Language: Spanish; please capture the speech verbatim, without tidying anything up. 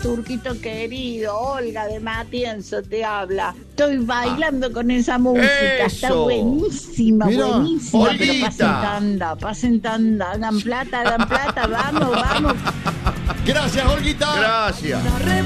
Turquito querido, Olga de Matienzo te habla. Estoy bailando con esa música, Eso. está buenísima, Mira, buenísima. Olguita. Pero pasen tanda, pasen tanda, hagan plata, hagan plata, vamos, vamos. Gracias, Olguita. Gracias.